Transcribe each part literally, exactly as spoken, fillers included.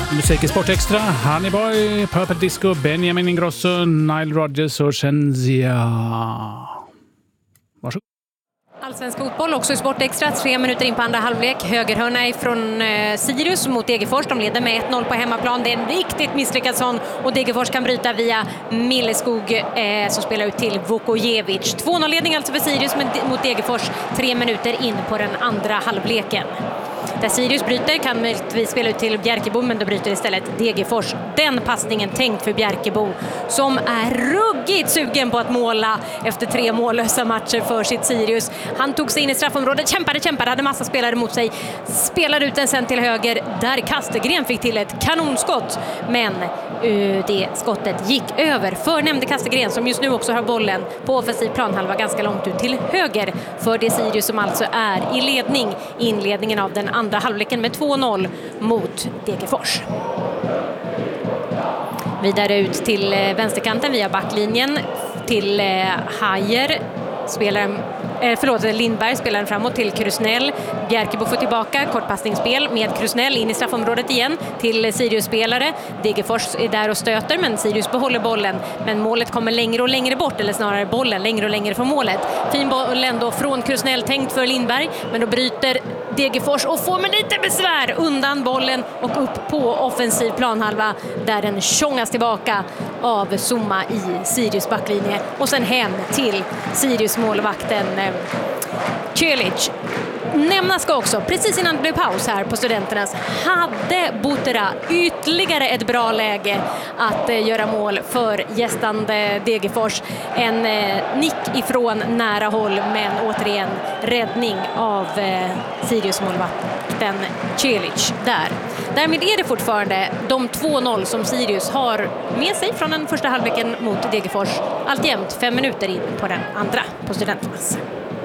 Musik i Sport Extra, Honey Boy, Purple Disco, Benjamin Ingrosso, Nile Rodgers och Shenzia. Varsågod. Allsvensk fotboll också i Sport Extra, tre minuter in på andra halvlek. Högerhörna från eh, Sirius mot Degerfors. De leder med ett noll på hemmaplan. Det är en riktigt misslyckad sån och Degerfors kan bryta via Milleskog eh, som spelar ut till Vukojevic. två noll-ledning alltså för Sirius mot Degerfors, tre minuter in på den andra halvleken. Där Sirius bryter kan vi spela ut till Bjärkebo, men då bryter istället Degerfors. Den passningen tänkt för Bjärkebo som är ruggigt sugen på att måla efter tre mållösa matcher för sitt Sirius. Han tog sig in i straffområdet, kämpade, kämpade, hade massa spelare mot sig. Spelade ut den sen till höger där Kastegren fick till ett kanonskott. Men uh, det skottet gick över för nämnde Kastegren som just nu också har bollen på offensiv planhalva ganska långt ut till höger för det Sirius som alltså är i ledning. Inledningen av den andra halvleken med två noll mot Degerfors. Vidare ut till vänsterkanten via backlinjen till Hajer. Spelaren, eh, förlåt, Lindberg spelar framåt till Krusnell. Bjärkebo får tillbaka, kortpassningsspel med Krusnell in i straffområdet igen till Sirius-spelare. Degerfors är där och stöter, men Sirius behåller bollen. Men målet kommer längre och längre bort, eller snarare bollen längre och längre från målet. Fin boll ändå från Krusnell, tänkt för Lindberg, men då bryter Degerfors och får med lite besvär undan bollen och upp på offensiv planhalva där den tjongas tillbaka av Zuma i Sirius backlinje och sen hem till Sirius målvakten Celic. Nämna ska också, precis innan det blev paus här på Studenternas, hade Butera ytterligare ett bra läge att eh, göra mål för gästande Degerfors. En eh, nick ifrån nära håll, men återigen räddning av eh, Sirius målvakten Celic där. Därmed är det fortfarande de två noll som Sirius har med sig från den första halvleken mot Degerfors. Alltjämt fem minuter in på den andra på Studenternas.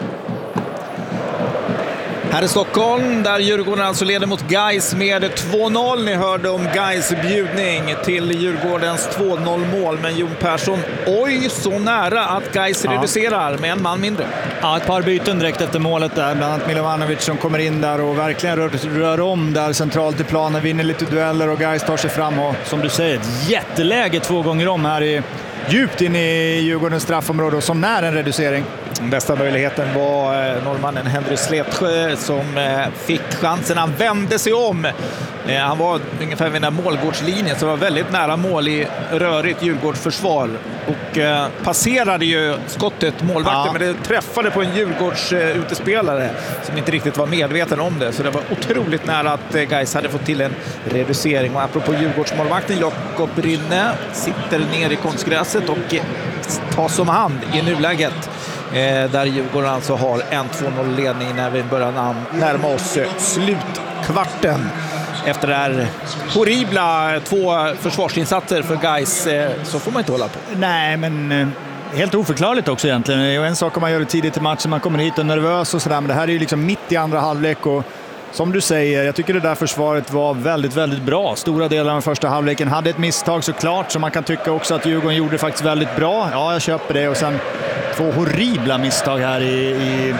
Här i Stockholm, där Djurgården alltså leder mot Gais med två noll. Ni hörde om Gais bjudning till Djurgårdens två noll-mål. Men Jon Persson, oj så nära att Gais ja. reducerar med en man mindre. Ja, ett par byten direkt efter målet där. Bland annat Milovanovic som kommer in där och verkligen rör, rör om där centralt i planen. Vinner lite dueller och Gais tar sig fram. Och som du säger, ett jätteläge två gånger om här i... djupt in i Djurgårdens straffområde och som när en reducering. Bästa möjligheten var eh, norrmannen Henry Sletsjö som eh, fick chansen. Han vände sig om. Eh, han var ungefär vid den här målgårdslinjen, så det var väldigt nära mål i rörigt Djurgårdsförsvar. Och eh, passerade ju skottet målvakten, ja. men det träffade på en Djurgårds eh, utespelare som inte riktigt var medveten om det. Så det var otroligt nära att eh, Gais hade fått till en reducering. Och apropå Djurgårdsmålvakten, Jakob Rinne sitter ner i konstgräset och eh, tar som hand i nuläget. Eh, där Djurgården alltså har en två noll-ledning när vi börjar närma oss eh, slutkvarten. Efter det här horribla två försvarsinsatser för Gais eh, så får man inte hålla på. Nej, men eh, helt oförklarligt också egentligen. Och en sak om man gör det tidigt i matchen, man kommer hit och nervös och sådär. Men det här är ju liksom mitt i andra halvlek och som du säger, jag tycker det där försvaret var väldigt, väldigt bra. Stora delar av den första halvleken hade ett misstag såklart, så man kan tycka också att Djurgården gjorde faktiskt väldigt bra. Ja, jag köper det. Och sen två horribla misstag här i, i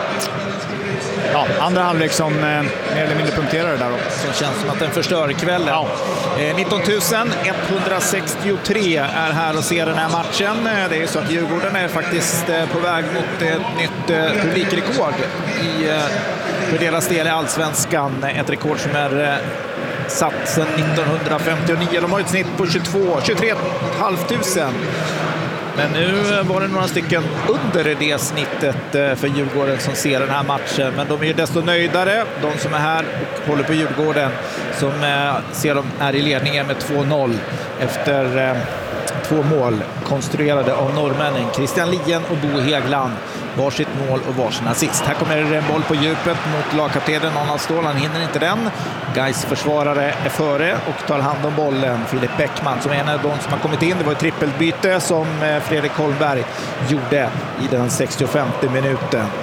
ja, andra halvlek som eh, mer eller mindre punkterade där. Det känns som att den förstör kvällen. Ja. Eh, nitton tusen etthundrasextiotre är här och ser den här matchen. Det är så att Djurgården är faktiskt eh, på väg mot ett nytt eh, publikrekord i eh, för deras del i Allsvenskan. Ett rekord som är eh, satt sedan nittonhundrafemtionio. De har ett snitt på tjugotvå, tjugotre tusen. Men nu var det några stycken under det snittet för Djurgården som ser den här matchen. Men de är ju desto nöjdare, de som är här och håller på Djurgården, som ser dem är i ledningen med två noll efter två mål konstruerade av norrmännen Christian Lien och Bo Hegland. Varsitt mål och varsin assist. Här kommer det en boll på djupet mot lagkaptenen Arnold Ståhl. Han hinner inte den. Gais försvarare är före och tar hand om bollen. Filip Bäckman som är en av de som har kommit in. Det var ett trippelbyte som Fredrik Holmberg gjorde i den sextiofemte minuten.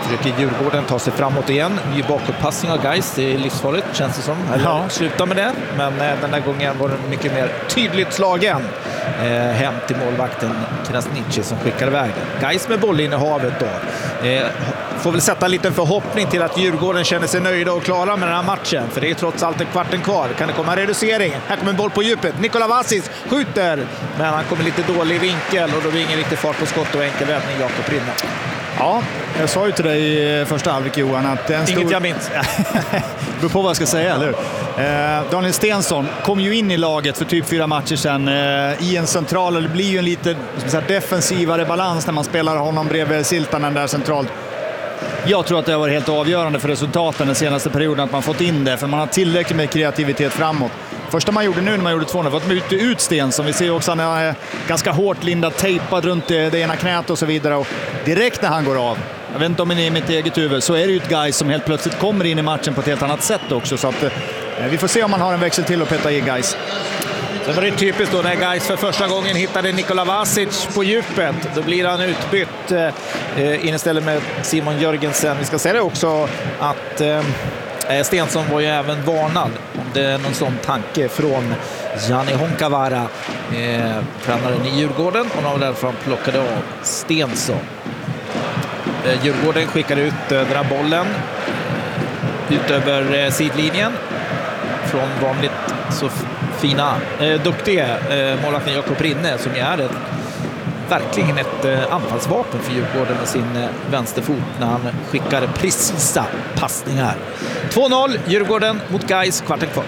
Försöker Djurgården ta sig framåt igen. Ny bakåtpassning av Gais. Det är livsfarligt, känns det som. Eller ja. Sluta med det. Men eh, den där gången var den mycket mer tydligt slagen. Eh, hem till målvakten Krasniqi som skickar iväg den. Gais med bollinnehavet då. Eh, får väl sätta en liten förhoppning till att Djurgården känner sig nöjda och klara med den här matchen. För det är trots allt en kvarten kvar. Kan det komma en reducering? Här kommer en boll på djupet. Nikola Vasic skjuter. Men han kommer lite dålig vinkel och då blir ingen riktig fart på skott och enkel räddning Jakob Rinne. Ja, jag sa ju till dig i första halvlek, Johan, att en stor... Inget jag minns. Det beror på vad jag ska säga, eller hur? Eh, Daniel Stensson kom ju in i laget för typ fyra matcher sedan eh, i en central, och det blir ju en lite säga, defensivare balans när man spelar honom bredvid Siltanen där centralt. Jag tror att det har varit helt avgörande för resultaten den senaste perioden att man fått in det, för man har tillräckligt med kreativitet framåt. Första man gjorde nu när man gjorde två noll var att man bytte ut Stensson. Vi ser också att han är ganska hårt lindad, tejpad runt det, det ena knät och så vidare. Och direkt när han går av, jag vet inte om det är i mitt eget huvud, så är det ju ett guy som helt plötsligt kommer in i matchen på ett helt annat sätt också. Så att, eh, vi får se om man har en växel till att peta i guys. Sen var det typiskt då när Gais för första gången hittade Nikola Vasic på djupet. Då blir han utbytt eh, in istället med Simon Jörgensen. Vi ska säga det också att eh, Stensson var ju även varnad om det är någon sån tanke från Jani Honkavara, eh, tränaren i Djurgården, och någon därifrån plockade av Stensson. Eh, Djurgården skickade ut eh, den här bollen ut över eh, sidlinjen från vanligt så fina, eh, duktiga eh, målvakten Jakob Rinne, som är ett, verkligen ett eh, anfallsvapen för Djurgården med sin eh, vänsterfot när han skickar precisa passningar. två noll Djurgården mot Gais, kvarten kvar.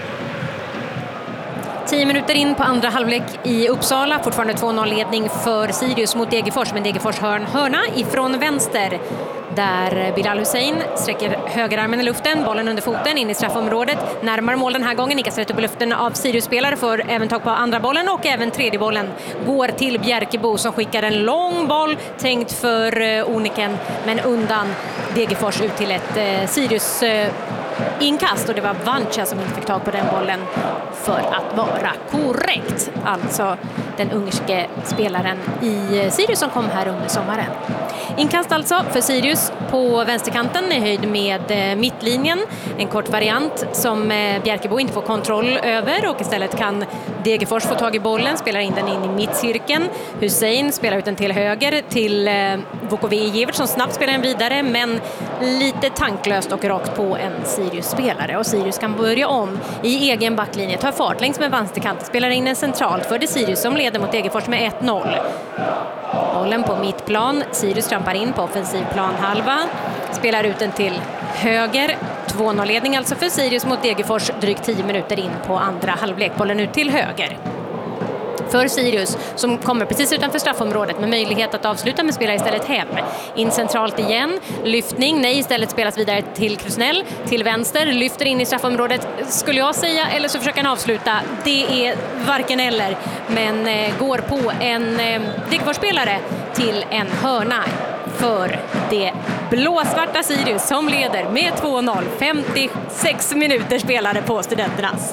Tio minuter in på andra halvlek i Uppsala. Fortfarande två noll ledning för Sirius mot Degerfors. Men Degerfors hörn, hörna ifrån vänster. Där Bilal Hussein sträcker högerarmen i luften. Bollen under foten in i straffområdet. Närmare mål den här gången. Nickas rätt upp i luften av Sirius-spelare. För även tag på andra bollen. Och även tredje bollen går till Bjerkebo som skickar en lång boll. Tänkt för uh, Oniken. Men undan Degerfors ut till ett uh, Sirius... Uh, inkast, och det var Vancha som inte fick tag på den bollen för att vara korrekt. Alltså den ungerske spelaren i Sirius som kom här under sommaren. Inkast alltså för Sirius på vänsterkanten i höjd med mittlinjen. En kort variant som Bjerkebo inte får kontroll över, och istället kan Degerfors få tag i bollen, spelar in den in i mittcirkeln. Hussein spelar ut den till höger till Vukovic som snabbt spelar den vidare, men lite tanklöst och rakt på en Sirius-spelare. Och Sirius kan börja om i egen backlinje, tar fart längs med vänsterkanten, spelar in en centralt för det Sirius som leder mot Degerfors med ett noll. Bollen på mittplan, Sirius trampar in på offensivplan halva, spelar ut den till höger. två noll-ledning alltså för Sirius mot Degerfors drygt tio minuter in på andra halvlek. Bollen ut till höger för Sirius som kommer precis utanför straffområdet med möjlighet att avsluta med spelare istället hem. In centralt igen, lyftning, nej, istället spelas vidare till Krusnell, till vänster, lyfter in i straffområdet skulle jag säga, eller så försöker han avsluta. Det är varken eller, men eh, går på en eh, Degerfors-spelare till en hörna för det blåsvarta Sirius som leder med två noll. femtiosex minuter spelade på Studenternas.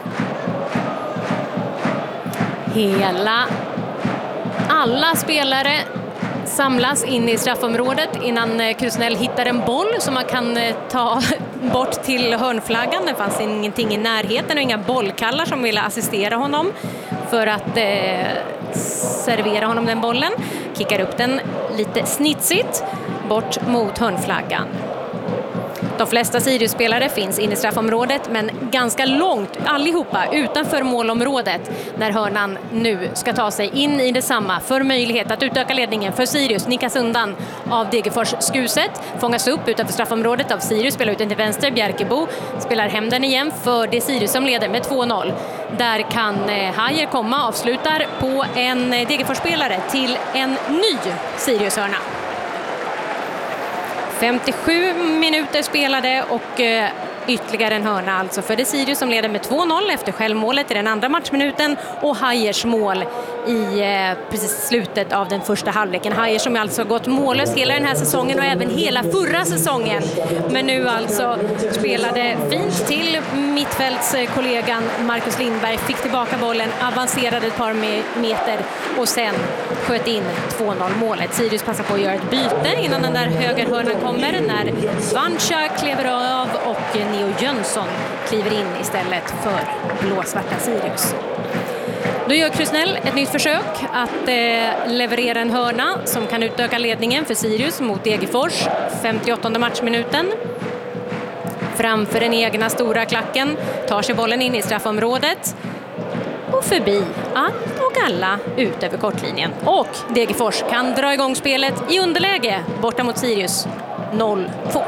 Hela alla spelare samlas in i straffområdet innan Krusnell hittar en boll som man kan ta bort till hörnflaggan. Det fanns ingenting i närheten och inga bollkallar som ville assistera honom för att eh, servera honom den bollen. Kickar upp den lite snitsigt bort mot hörnflaggan. De flesta Sirius-spelare finns inne i straffområdet, men ganska långt allihopa utanför målområdet när hörnan nu ska ta sig in i detsamma för möjlighet att utöka ledningen för Sirius. Nickas undan av Degerfors skuset, fångas upp utanför straffområdet av Sirius, spelar ut den till vänster. Bjerkebo spelar hem den igen för det Sirius som leder med två noll. Där kan eh, Hajer komma, avslutar på en eh, Degerfors-spelare till en ny Sirius-hörna. femtiosju minuter spelade och eh, Ytterligare en hörna alltså för det Sirius som leder med två noll efter självmålet i den andra matchminuten och Hajers mål i eh, precis slutet av den första halvleken. Hajer som alltså gått mållös hela den här säsongen och även hela förra säsongen. Men nu alltså spelade fint till mittfältskollegan Marcus Lindberg, fick tillbaka bollen, avancerade ett par meter och sen sköt in två noll målet. Sirius passar på att göra ett byte innan den där högerhörnan kommer när Vancha klever av och Neo Jönsson kliver in istället för blåsvarta Sirius. Då gör Krusnell ett nytt försök att eh, leverera en hörna som kan utöka ledningen för Sirius mot Degerfors, femtioåttonde matchminuten. Framför den egna stora klacken tar sig bollen in i straffområdet och förbi allt och alla ut över kortlinjen. Och Degerfors kan dra igång spelet i underläge borta mot Sirius noll två.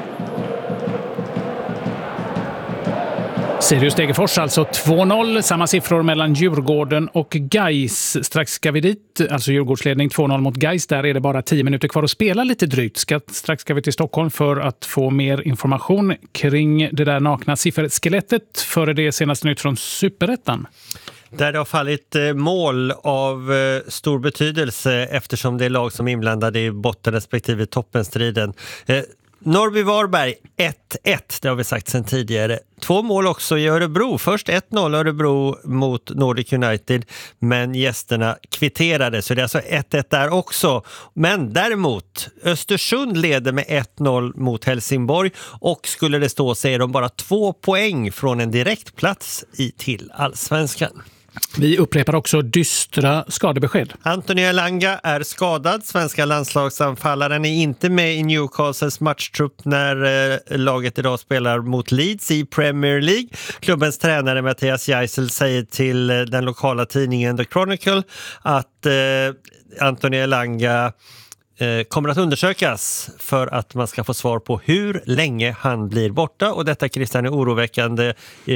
Sirius Degerfors alltså två noll, samma siffror mellan Djurgården och Gais. Strax ska vi dit, alltså Djurgårdsledning två noll mot Gais. Där är det bara tio minuter kvar att spela lite drygt. Ska, strax ska vi till Stockholm för att få mer information kring det där nakna sifferskelettet före det senaste nytt från Superettan. Där det har fallit mål av stor betydelse eftersom det är lag som är inblandade i botten respektive toppenstriden. Norrby Varberg ett ett, det har vi sagt sedan tidigare. Två mål också i Örebro. Först ett noll Örebro mot Nordic United, men gästerna kvitterade. Så det är alltså ett ett där också. Men däremot, Östersund leder med ett noll mot Helsingborg och skulle det stå så är de bara två poäng från en direktplats i till Allsvenskan. Vi upprepar också dystra skadebesked. Anthony Elanga är skadad. Svenska landslagsanfallaren är inte med i Newcastles matchtrupp när eh, laget idag spelar mot Leeds i Premier League. Klubbens tränare Mattias Geisel säger till eh, den lokala tidningen The Chronicle att eh, Anthony Elanga kommer att undersökas för att man ska få svar på hur länge han blir borta. Och detta, Christian, är oroväckande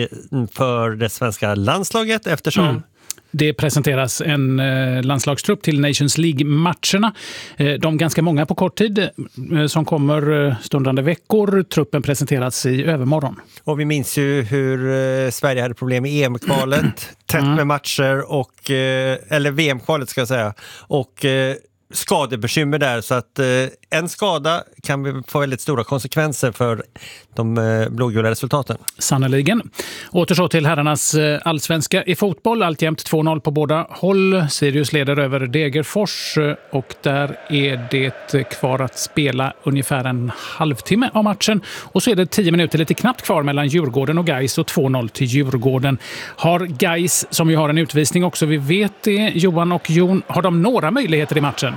för det svenska landslaget eftersom... Mm. Det presenteras en eh, landslagstrupp till Nations League-matcherna. Eh, de ganska många på kort tid eh, som kommer eh, stundande veckor. Truppen presenteras i övermorgon. Och vi minns ju hur eh, Sverige hade problem i E M-kvalet. Tätt mm. med matcher och... Eh, eller V M-kvalet ska jag säga. Och... Eh, skadebekymmer där, så att eh, en skada kan få väldigt stora konsekvenser för de eh, blågula resultaten. Sannoliken. Åter så till herrarnas eh, allsvenska i fotboll. Alltjämt två noll på båda håll. Sirius leder över Degerfors eh, och där är det kvar att spela ungefär en halvtimme av matchen. Och så är det tio minuter lite knappt kvar mellan Djurgården och Gais och två noll till Djurgården. Har Gais, som ju har en utvisning också, vi vet det, Johan och Jon, har de några möjligheter i matchen?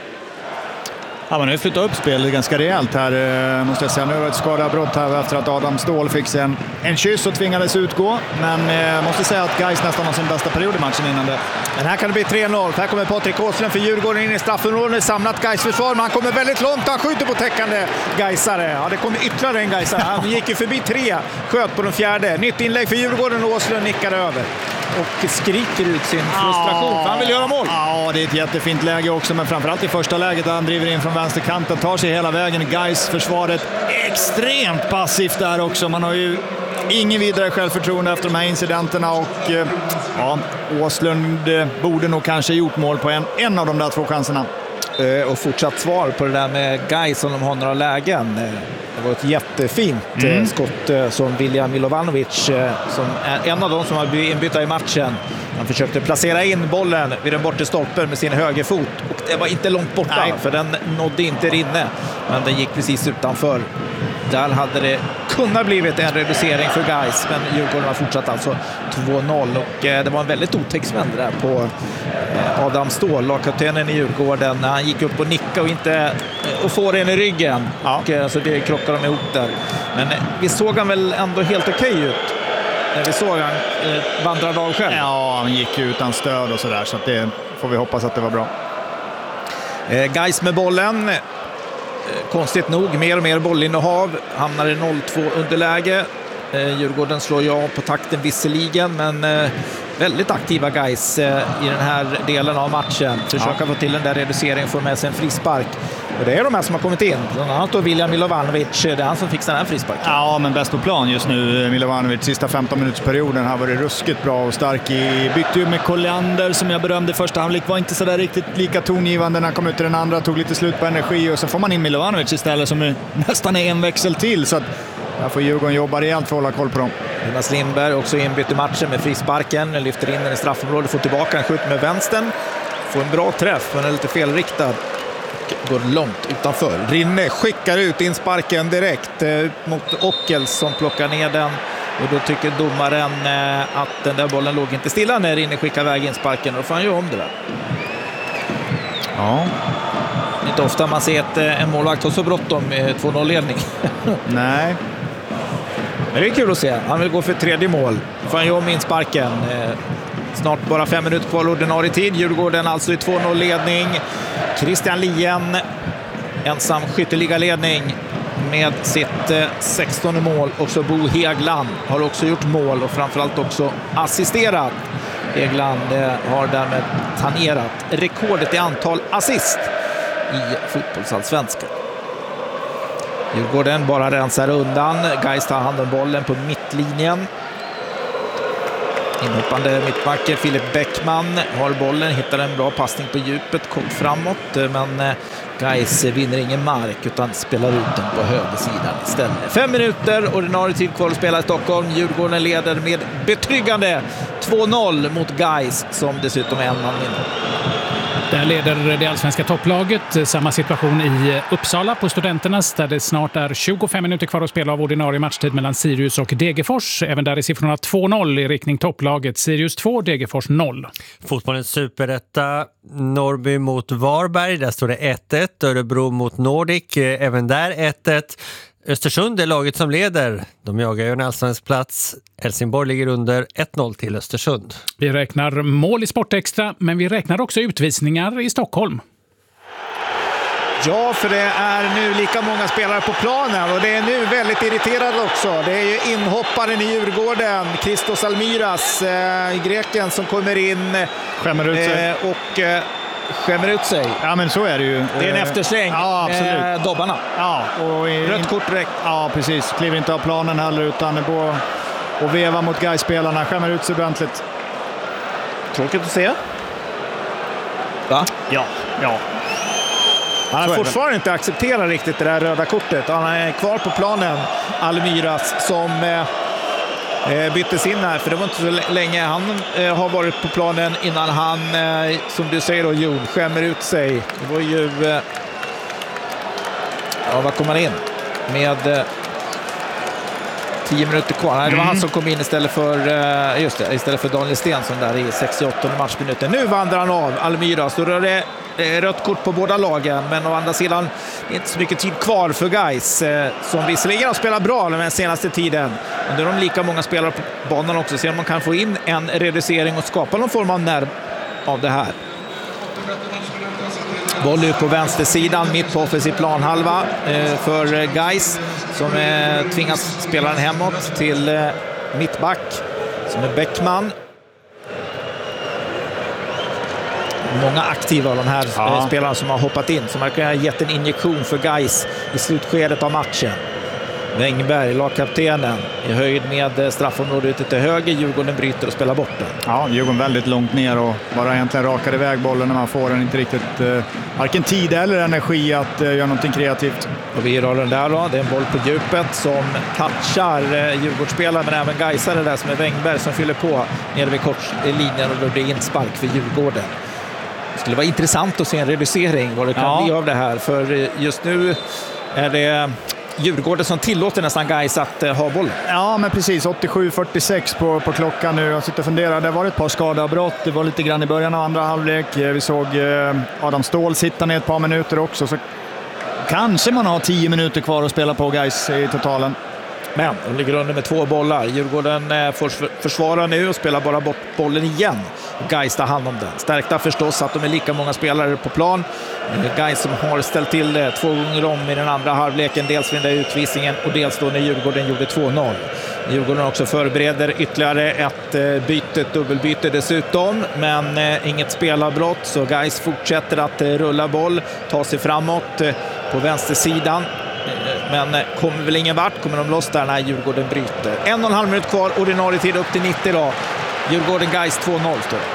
Ja, man har ju flyttat upp spelet ganska rejält här, måste jag säga. Nu har det ett skadeavbrott här efter att Adam Ståhl fick en, en kyss och tvingades utgå. Men jag måste säga att Gais nästan har sin bästa period i matchen innan det. Men här kan det bli tre noll. Här kommer Patrik Åslund för Djurgården in i straffområdet. Samlat Gais försvar, men han kommer väldigt långt. Han skjuter på täckande Gaisare. Ja, det kommer ytterligare en Gaisare. Han gick ju förbi tre, sköt på den fjärde. Nytt inlägg för Djurgården och Åslund nickar över. Och skriker ut sin frustration, ja, för han vill göra mål. Ja, det är ett jättefint läge också, men framförallt i första läget där han driver in från vänsterkanten, tar sig hela vägen. Gais försvaret extremt passivt där också. Man har ju ingen vidare självförtroende efter de här incidenterna och ja, Åslund borde nog kanske gjort mål på en, en av de där två chanserna. Och fortsatt svar på det där med Gais om de har några lägen. Det var ett jättefint mm. skott som William Milovanovic, som är en av dem som har blivit inbytta i matchen. Han försökte placera in bollen vid den bortre stolpen med sin högerfot och det var inte långt borta. Nej. För den nådde inte inne, men den gick precis utanför. Där hade det kunnat blivit en reducering för Gais, men Djurgården har fortsatt alltså två noll och eh, det var en väldigt otäck smäll där på eh, Adam Ståhl, lagkaptenen i Djurgården, när han gick upp och nickade och inte eh, och får den i ryggen. Ja. Och, eh, så det krockade de ihop där. Men eh, vi såg han väl ändå helt okej ut när vi såg han eh, vandrade av själv. Ja, han gick utan stöd och sådär, så att det får vi hoppas att det var bra. Eh, Gais med bollen. Konstigt nog, mer och mer bollinnehav, hamnar i noll två underläge. Djurgården slår ju av på takten visserligen, men väldigt aktiva guys i den här delen av matchen. Försöka ja. få till den där reduceringen och få med sig en frispark. Och det är de här som har kommit in. Bland annat då William Milovanovic, det är han som fixar den här frisparken. Ja, men bäst på plan just nu. Milovanovic, sista femton minutersperioden har varit ruskigt bra och stark i. Bytte ju med Colliander som jag berömde första halvlek. Var inte så där riktigt lika tongivande när han kom ut i den andra. Tog lite slut på energi och så får man in Milovanovic istället som är nästan är en växel till. Så att här får Djurgården jobba rejält för att hålla koll på dem. Jonas Lindberg också inbytt i matchen med frisparken. Lyfter in den i straffområdet, får tillbaka den, skjuter med vänstern. Får en bra träff, men är lite felriktad. Går långt utanför. Rinne skickar ut insparken direkt ut mot Ockels som plockar ner den. Och då tycker domaren att den där bollen låg inte stilla när Rinne skickar iväg insparken. Och då får han ju om det där. Ja. Inte ofta man ser ett, en målvakt ha så bråttom med två noll-ledning. Nej. Men det är kul att se. Han vill gå för tredje mål. Får han ju om insparken. Snart bara fem minuter kvar ordinarie tid. Djurgården alltså i två noll-ledning. Christian Lien ensam skytteliga ledning med sitt sextonde mål. Också Bo Hegland har också gjort mål och framförallt också assisterat. Hegland har därmed tangerat rekordet i antal assist i fotbollsallsvenskan. Djurgården bara rensar undan. Gais tar hand om bollen på mittlinjen. Inhoppande mittbacken Filip Bäckman har bollen, hittar en bra passning på djupet, kort framåt, men Gais vinner ingen mark utan spelar ut den på högersidan istället. Fem minuter, ordinarie tid kvar att spela i Stockholm. Djurgården leder med betryggande två noll mot Gais som dessutom är en man mindre. Där leder det allsvenska topplaget. Samma situation i Uppsala på Studenternas där det snart är tjugofem minuter kvar att spela av ordinarie matchtid mellan Sirius och Degerfors. Även där är siffrorna två noll i riktning topplaget. Sirius två, Degerfors noll. Fotbollens superetta, Norrby mot Varberg. Där står det ett ett. Örebro mot Nordic. Även där ett ett. Östersund är laget som leder. De jagar ju en allsvensk plats. Helsingborg ligger under ett noll till Östersund. Vi räknar mål i Sportextra, men vi räknar också utvisningar i Stockholm. Ja, för det är nu lika många spelare på planen och det är nu väldigt irriterad också. Det är ju inhopparen i Djurgården, Christos Almiras, eh, greken som kommer in Skämmer ut sig. Eh, och... Eh, skämmer ut sig. Ja, men så är det ju. Det är en eftersläng ja, absolut. med dobbarna. Ja, och i, rött kort direkt. Ja, precis. Kliver inte av planen heller utan är på och veva mot Gais-spelarna. Skämmer ut sig ordentligt. Tråkigt att se. Va? Ja, ja. Han har fortfarande inte accepterat riktigt det där röda kortet. Han är kvar på planen, Almiras, som eh, byttes in här. För det var inte så länge han eh, har varit på planen innan han, eh, som du säger då, Jon, skämmer ut sig. Det var ju... Eh, ja, vad kom han in? Med... Eh, tio minuter kvar. Nej, det var mm. han som kom in istället för uh, just det, istället för Daniel Stensson där i sextioåttonde matchminuten. Nu vandrar han av, Almira. Så rör det eh, rött kort på båda lagen. Men å andra sidan är inte så mycket tid kvar för Gais eh, som visserligen har spelat bra den senaste tiden. Men det är de lika många spelare på banan också. Så man kan få in en reducering och skapa någon form av nerv av det här. Boll ut på vänstersidan, mitt på offensiv planhalva eh, för Gais som eh, tvingas spela den hemåt till eh, mittback som är Bäckman. Många aktiva av de här ja. eh, spelarna som har hoppat in, som har gett en injektion för Gais i slutskedet av matchen. Wängberg, lagkaptenen, i höjd med straffområdet ute till höger. Djurgården bryter och spelar bort den. Ja, Djurgården väldigt långt ner och bara egentligen rakar iväg bollen när man får den. Inte riktigt eh, varken tid eller energi att eh, göra någonting kreativt. Och vi rör den där då. Det är en boll på djupet som touchar eh, Djurgårdsspelare, men även Gaisare där som är Wängberg som fyller på nere vid kortlinjen och då blir inspark för Djurgården. Det skulle vara intressant att se en reducering vad det kan ja. bli av det här, för just nu är det Djurgården som tillåter nästan Gais att uh, ha bollen. Ja, men precis. åttiosju fyrtiosex på, på klockan nu. Jag sitter och funderar. Det var ett par skadeavbrott. Det var lite grann i början av andra halvlek. Vi såg uh, Adam Ståhl sitta ner ett par minuter också. Så kanske man har tio minuter kvar att spela på Gais i totalen. Men de ligger under med två bollar. Djurgården eh, får försvara nu och spelar bara bort bollen igen. Gais tar hand om den. Stärkta förstås att de är lika många spelare på plan. Gais som har ställt till det två gånger om i den andra halvleken. Dels vid den där utvisningen och dels då när Djurgården gjorde två noll. Djurgården också förbereder ytterligare ett byte, ett dubbelbyte dessutom, men inget spelavbrott, så Gais fortsätter att rulla boll, ta sig framåt på vänstersidan, men kommer väl ingen vart, kommer de loss där när Djurgården bryter. En och en halv minut kvar, ordinarie tid upp till nittio då. Djurgården Gais två noll står det.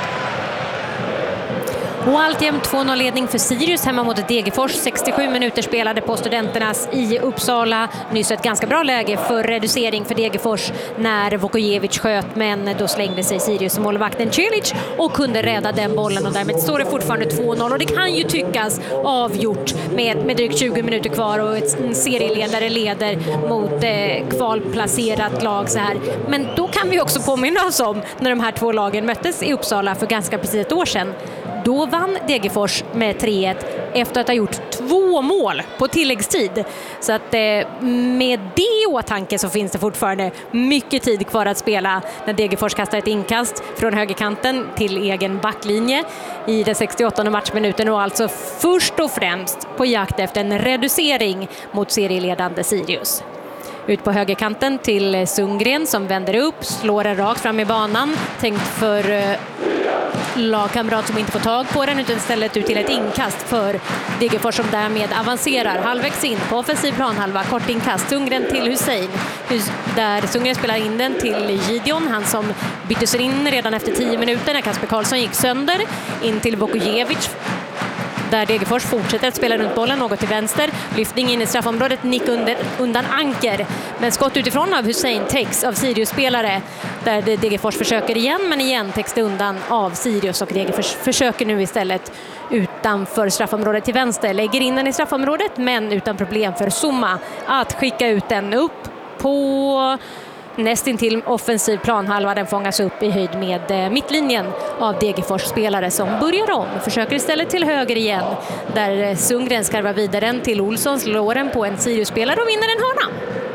Och alltjämt två noll-ledning för Sirius hemma mot Degerfors. sextiosju minuter spelade på Studenternas i Uppsala. Nyss ett ganska bra läge för reducering för Degerfors när Vukojevic sköt, men då slängde sig Sirius målvakten Cilic och kunde rädda den bollen, och därmed står det fortfarande två noll. Och det kan ju tyckas avgjort med, med drygt tjugo minuter kvar och en serieledare leder mot eh, kvalplacerat lag så här. Men då kan vi också påminna oss om när de här två lagen möttes i Uppsala för ganska precis ett år sedan. Då vann Degerfors med tre ett efter att ha gjort två mål på tilläggstid. Så att eh, med det i åtanke så finns det fortfarande mycket tid kvar att spela när Degerfors kastar ett inkast från högerkanten till egen backlinje i den sextioåttonde matchminuten, och alltså först och främst på jakt efter en reducering mot serieledande Sirius. Ut på högerkanten till Sundgren som vänder upp, slår den rakt fram i banan, tänkt för eh, lagkamrat som inte får tag på den, utan istället ut till ett inkast för Degerfors som därmed avancerar halvvägs in på offensiv planhalva. Kort inkast, Sundgren till Hussein, där Sundgren spelar in den till Gideon, han som byttes in redan efter tio minuter när Kasper Karlsson gick sönder, in till Vukojevic där Degerfors fortsätter att spela runt bollen något till vänster. Lyftning in i straffområdet, nick under, undan Anker. Men skott utifrån av Hussein täcks av Sirius-spelare. Där Degerfors försöker igen, men igen täcks det undan av Sirius. Och Degerfors försöker nu istället utanför straffområdet till vänster. Lägger in den i straffområdet, men utan problem för Zuma att skicka ut den upp på nästintill offensiv planhalva. Den fångas upp i höjd med mittlinjen av Degerfors spelare som börjar om. Försöker istället till höger igen, där Sundgren skarvar vidare den till Olsson, slår den på en Sirius-spelare och vinner en hörna.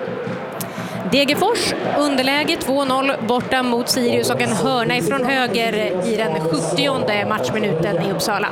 Degerfors underläge två noll borta mot Sirius och en hörna ifrån höger i den sjuttionde matchminuten i Uppsala.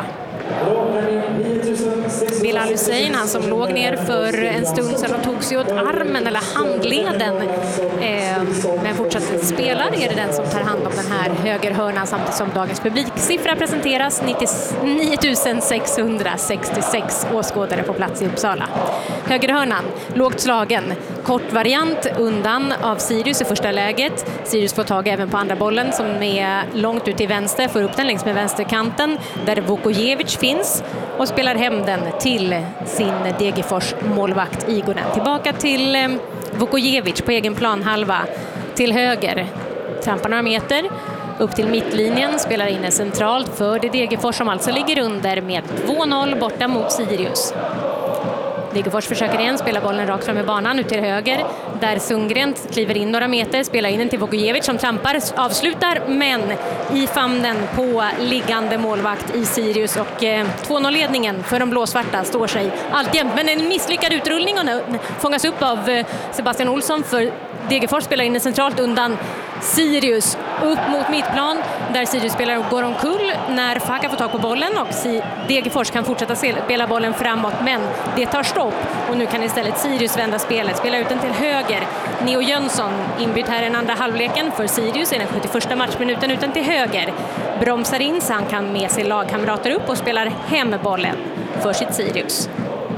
Bilal Hussein, han som låg ner för en stund sedan och tog sig åt armen eller handleden, eh, men fortsatt spelar, är det den som tar hand om den här högerhörnan, samtidigt som dagens publiksiffra presenteras. nittionio tusen sexhundrasextiosex åskådare på plats i Uppsala. Högerhörnan, lågt slagen, kort variant undan av Sirius i första läget. Sirius får tag även på andra bollen som är långt ut till vänster, får upp den längs med vänsterkanten där Vukojevic finns och spelar hem den till sin Degerfors målvakt Igonen. Tillbaka till eh, Vukojevic på egen planhalva till höger. Trampar några meter upp till mittlinjen, spelar in en centralt för det Degerfors som alltså ligger under med två noll borta mot Sirius. Degerfors försöker igen spela bollen rakt fram i banan ut till höger, där Sundgren kliver in några meter, spelar in den till Vukojevic som trampar, avslutar, men i famnen på liggande målvakt i Sirius, och eh, två noll-ledningen för de blåsvarta står sig alltjämt, men en misslyckad utrullning och fångas upp av eh, Sebastian Olsson för Degerfors, spelar in den centralt undan Sirius upp mot mittplan, där Sirius-spelare går omkull när Faka får tag på bollen, och Degerfors kan fortsätta spela bollen framåt, men det tar stopp och nu kan istället Sirius vända spelet, spela ut den till höger. Neo Jönsson inbytt här i den andra halvleken för Sirius i den sjuttioförsta matchminuten, utan till höger. Bromsar in så han kan med sig lagkamrater upp och spelar hem bollen för sitt Sirius.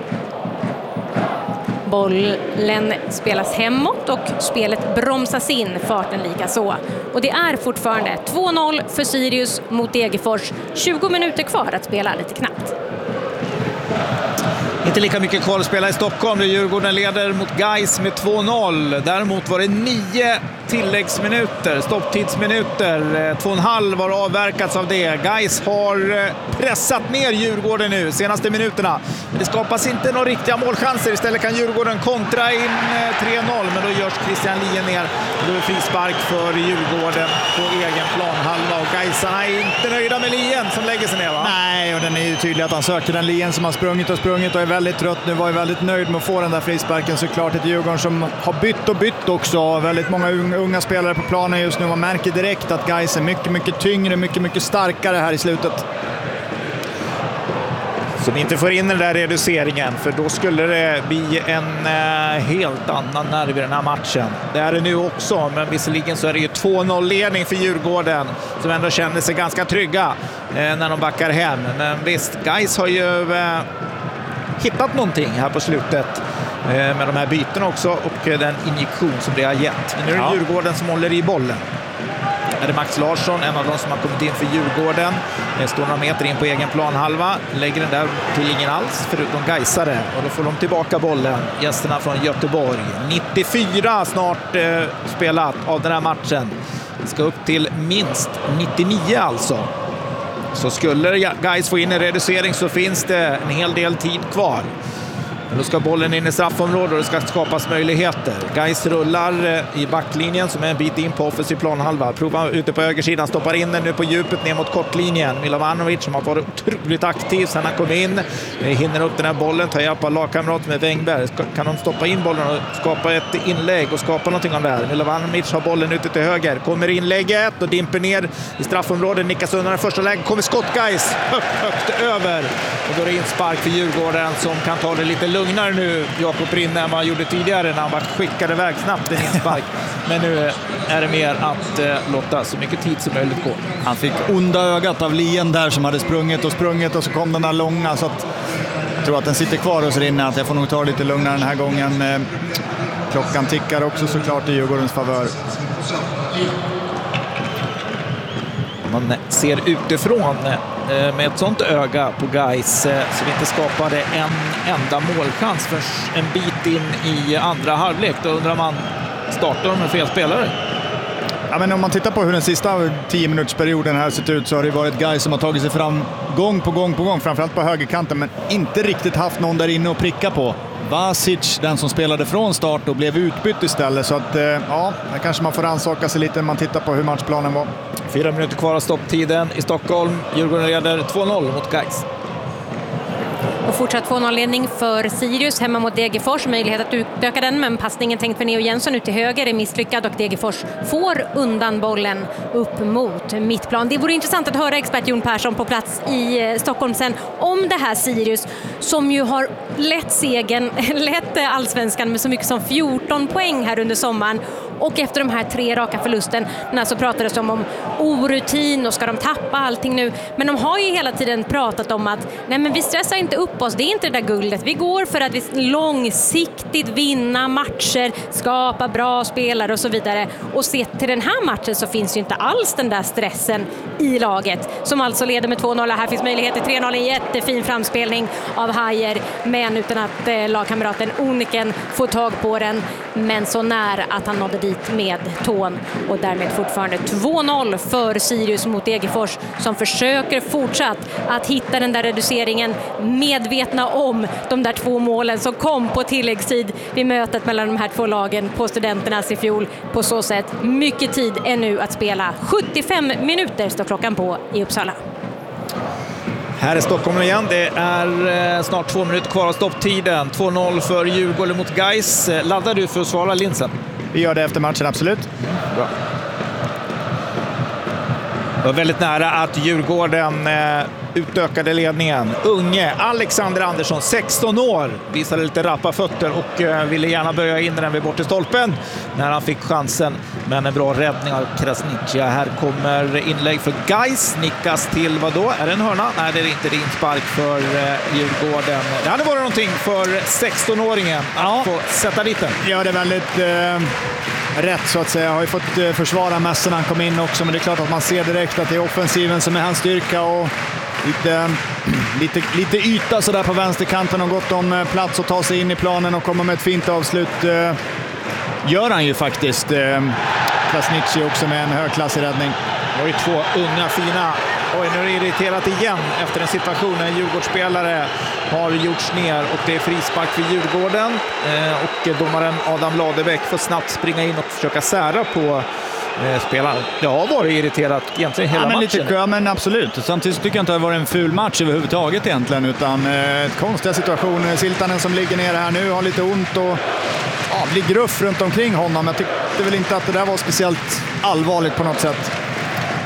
Bollen spelas hemåt och spelet bromsas in, farten lika så. Och det är fortfarande två noll för Sirius mot Degerfors. tjugo minuter kvar att spela, lite knappt. Inte lika mycket kvar att spela i Stockholm, där Djurgården leder mot Gais med två noll. Däremot var det nio tilläggsminuter, stopptidsminuter. Två och en halv var avverkats av det. Gais har pressat ner Djurgården nu, senaste minuterna. Men det skapas inte några riktiga målchanser. Istället kan Djurgården kontra in tre noll, men då görs Christian Lien ner. Då är frispark för Djurgården på egen planhalva. Och Gaisarna är inte nöjda med Lien som lägger sig ner, va? Nej, och den är ju tydlig att han söker den. Lien som har sprungit och sprungit och är väldigt trött nu, var ju väldigt nöjd med att få den där frisparken. Såklart ett Djurgården som har bytt och bytt också. Väldigt många unga spelare på planen just nu. Man märker direkt att Gais är mycket, mycket tyngre, mycket, mycket starkare här i slutet. Som inte får in den där reduceringen, för då skulle det bli en eh, helt annan nerv i den här matchen. Det är det nu också, men visserligen så är det ju två noll-ledning för Djurgården som ändå känner sig ganska trygga eh, när de backar hem. Men visst, Gais har ju eh, hittat någonting här på slutet eh, med de här byten också och eh, den injektion som det har gett. Men nu är det ja. Djurgården som håller i bollen. Är det Max Larsson, en av de som har kommit in för Djurgården. Det står några meter in på egen planhalva. Lägger den där till ingen alls, förutom Gaisare. Och då får de tillbaka bollen, gästerna från Göteborg. nittiofyra snart eh, spelat av den här matchen. Ska upp till minst nittionio alltså. Så skulle Gais få in en reducering så finns det en hel del tid kvar. Men då ska bollen in i straffområdet och det ska skapas möjligheter. Gais rullar i backlinjen som är en bit in på offensiv planhalva. Provar ute på högersidan, stoppar in den nu på djupet ner mot kortlinjen. Milovanovic som har varit otroligt aktiv sen han kom in. Hinner upp den här bollen, tar hjälp av lagkamrat med Wängberg. Kan de stoppa in bollen och skapa ett inlägg och skapa någonting av det här. Milovanovic har bollen ute till höger. Kommer inlägget och dimper ner i straffområdet. Nickas undan den första läget. Kommer skott Gais högt, högt över. Och då är det inspark för Djurgården som kan ta det lite lugnare nu, Jakob Rinne, än vad han gjorde tidigare när han var skickade iväg snabbt en inspark. Men nu är det mer att eh, låta så mycket tid som möjligt gå. Han fick onda ögat av Lien där som hade sprungit och sprungit och så kom den där långa, så att jag tror att den sitter kvar hos Rinne, att jag får nog ta lite lugnare den här gången. Klockan tickar också såklart i Djurgårdens favör. Man ser utifrån med ett sånt öga på Gais som inte skapade en enda målchans för en bit in i andra halvlek. Då undrar man, startar de med fel spelare? Ja, men om man tittar på hur den sista tio minutsperioden här sett ut så har det varit Gais som har tagit sig fram gång på gång på gång, framförallt på högerkanten, men inte riktigt haft någon där inne att pricka på. Vasic, den som spelade från start och blev utbytt istället, så att ja, där kanske man får ansaka sig lite när man tittar på hur matchplanen var. Fyra minuter kvar av stopptiden i Stockholm. Djurgården leder två noll mot Gais. Och fortsatt två noll-ledning för Sirius hemma mot Degerfors. Möjlighet att utöka den, men passningen tänkt för Neo Jensson ut till höger är misslyckad och Degerfors får undan bollen upp mot mittplan. Det vore intressant att höra expert Jon Persson på plats i Stockholm sen om det här Sirius som ju har lett segern, lett allsvenskan med så mycket som fjorton poäng här under sommaren. Och efter de här tre raka förlusten så pratades det om, om orutin och ska de tappa allting nu. Men de har ju hela tiden pratat om att nej, men vi stressar inte upp oss, det är inte det där guldet. Vi går för att vi långsiktigt vinna matcher, skapa bra spelare och så vidare. Och sett till den här matchen så finns ju inte alls den där stressen i laget. Som alltså leder med två noll. Här finns möjlighet till tre noll, en jättefin framspelning av Hajer. Men utan att eh, lagkamraten Oniken får tag på den. Men så nära att han nådde dit med tån, och därmed fortfarande två noll för Sirius mot Degerfors som försöker fortsatt att hitta den där reduceringen, medvetna om de där två målen som kom på tilläggstid vid mötet mellan de här två lagen på Studenternas i fjol. På så sätt mycket tid ännu att spela. sjuttiofem minuter står klockan på i Uppsala. Här är Stockholm igen. Det är snart två minuter kvar av stopptiden. två noll för Djurgården mot Gais. Laddar du för att svara Linsen? Vi gör det efter matchen, absolut. Bra. Det var väldigt nära att Djurgården eh, utökade ledningen. Unge Alexander Andersson, sexton år, visade lite rappa fötter och eh, ville gärna böja in den vid bort till stolpen när han fick chansen. Men en bra räddning av Krasniqi. Här kommer inlägg för Gais. Nickas till vad då? Är det en hörna? Nej, det är inte. Det är inspark för eh, Djurgården. Det hade varit någonting för sexton-åringen att ja. få sätta dit den. Ja, det är väldigt eh, rätt så att säga. Jag har ju fått eh, försvara mässen när han kom in också, men det är klart att man ser direkt att det är offensiven som är hans styrka och lite, lite, lite yta så där på vänsterkanten och gott om plats att ta sig in i planen och komma med ett fint avslut. Eh, gör han ju faktiskt. Eh, Krasniqi också med en högklassig räddning. Det var ju två unga fina. Oj, nu är det irriterat igen efter en situation när en Djurgårdsspelare har gjorts ner och det är frispark för Djurgården. Eh, och domaren Adam Ladebäck får snabbt springa in och försöka sära på eh, spelaren. Det har varit irriterat egentligen hela ja, men matchen. Lite, ja, men absolut. Samtidigt tycker jag inte att det har varit en ful match överhuvudtaget egentligen, utan eh, konstiga situationer. Siltanen som ligger nere här nu har lite ont och ja, blir gruff runt omkring honom. Jag tyckte väl inte att det där var speciellt allvarligt på något sätt.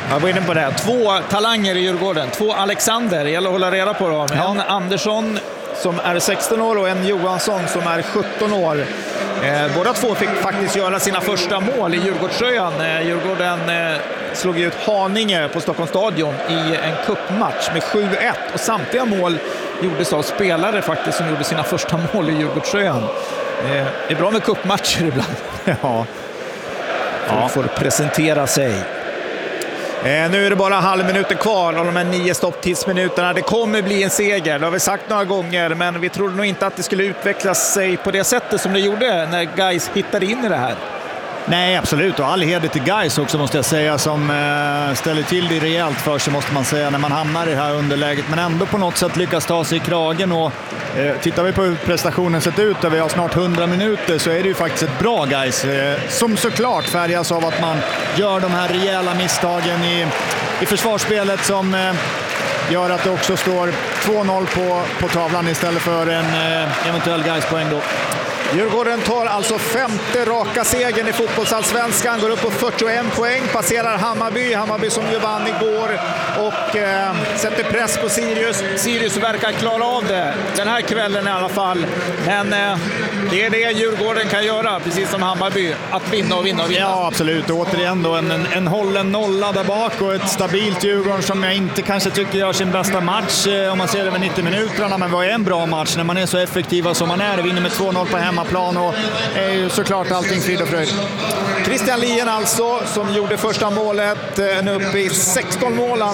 Jag var inne på det. Två talanger i Djurgården. Två Alexander. Det gäller att hålla reda på dem. Ja. En Andersson som är sexton år och en Johansson som är sjutton år. Eh, båda två fick faktiskt göra sina första mål i Djurgårdströjan. Eh, Djurgården eh, slog ut Haninge på Stockholms stadion i en cupmatch med sju ett. Och samtliga mål gjordes av spelare faktiskt som gjorde sina första mål i Djurgårdströjan. Eh, det är bra med cupmatcher ibland. Ja. Ja. Får presentera sig. Eh, nu är det bara halvminuten kvar av de här nio stopptidsminuterna. Det kommer bli en seger, det har vi sagt några gånger, men vi trodde nog inte att det skulle utveckla sig på det sättet som det gjorde när Gais hittade in i det här. Nej, absolut. Och all heder till Gais också måste jag säga, som eh, ställer till det rejält för sig måste man säga när man hamnar i det här underläget. Men ändå på något sätt lyckas ta sig i kragen. Och eh, tittar vi på hur prestationen sett ut där vi har snart hundra minuter så är det ju faktiskt ett bra Gais. Eh, som såklart färgas av att man gör de här rejäla misstagen i, i försvarsspelet som eh, gör att det också står två noll på, på tavlan istället för en eh, eventuell Gais-poäng då. Djurgården tar alltså femte raka segern i fotbollsallsvenskan, går upp på fyrtioen poäng, passerar Hammarby, Hammarby som ju vann igår och eh, sätter press på Sirius. Sirius verkar klara av det den här kvällen i alla fall, men eh, det är det Djurgården kan göra, precis som Hammarby, att vinna och vinna och vinna. Ja, absolut. Och återigen då en, en, en hållen nolla där bak och ett stabilt Djurgården som jag inte kanske tycker gör sin bästa match eh, om man ser det över nittio minuterna, men var en bra match när man är så effektiva som man är, vinner med två noll på hemma plan och är ju såklart allting frid och fröjd. Christian Lien alltså, som gjorde första målet, nu uppe i sexton mål.